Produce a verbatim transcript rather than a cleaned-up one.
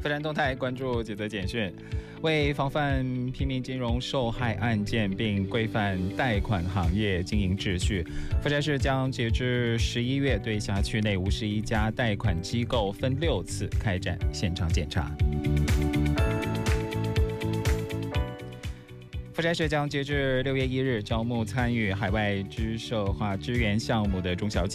富山动态关注几则简讯，为防范平民金融受害案件，并规范贷款行业经营秩序，富山市将截至十一月对辖区内五十一家贷款机构分六次开展现场检查。富山市将截至六月一日招募参与海外知社化支援项目的中小企业。